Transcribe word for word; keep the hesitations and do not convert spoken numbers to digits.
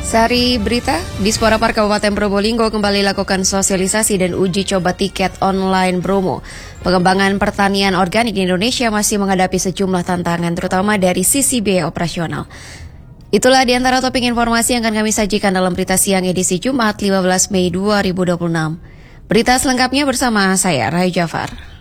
Sari berita, Disporapar Kabupaten Probolinggo kembali lakukan sosialisasi dan uji coba tiket online Bromo. Pengembangan pertanian organik di Indonesia masih menghadapi sejumlah tantangan, terutama dari sisi biaya operasional. Itulah di antara topik informasi yang akan kami sajikan dalam berita siang edisi Jumat lima belas Mei dua ribu dua puluh enam. Berita selengkapnya bersama saya, Rai Jafar.